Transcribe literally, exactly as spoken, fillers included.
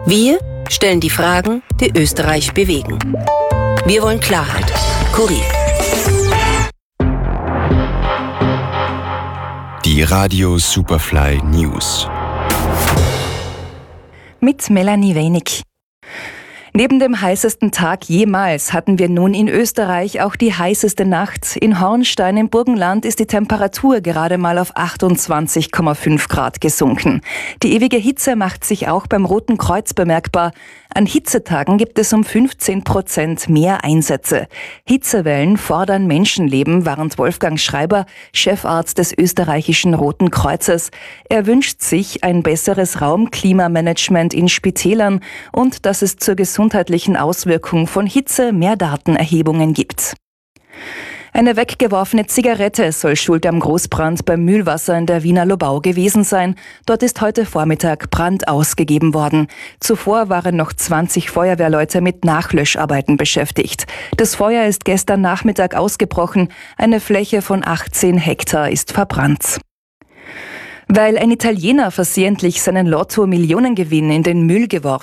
Wir stellen die Fragen, die Österreich bewegen. Wir wollen Klarheit. Kurier. Die Radio Superfly News. Mit Melanie Wenig. Neben dem heißesten Tag jemals hatten wir nun in Österreich auch die heißeste Nacht. In Hornstein im Burgenland ist die Temperatur gerade mal auf achtundzwanzig Komma fünf Grad gesunken. Die ewige Hitze macht sich auch beim Roten Kreuz bemerkbar. An Hitzetagen gibt es um fünfzehn Prozent mehr Einsätze. Hitzewellen fordern Menschenleben, warnt Wolfgang Schreiber, Chefarzt des österreichischen Roten Kreuzes. Er wünscht sich ein besseres Raumklimamanagement in Spitälern und dass es zur gesundheitlichen Auswirkung von Hitze mehr Datenerhebungen gibt. Eine weggeworfene Zigarette soll schuld am Großbrand beim Mühlwasser in der Wiener Lobau gewesen sein. Dort ist heute Vormittag Brand ausgegeben worden. Zuvor waren noch zwanzig Feuerwehrleute mit Nachlöscharbeiten beschäftigt. Das Feuer ist gestern Nachmittag ausgebrochen. Eine Fläche von achtzehn Hektar ist verbrannt. Weil ein Italiener versehentlich seinen Lotto-Millionengewinn in den Müll geworfen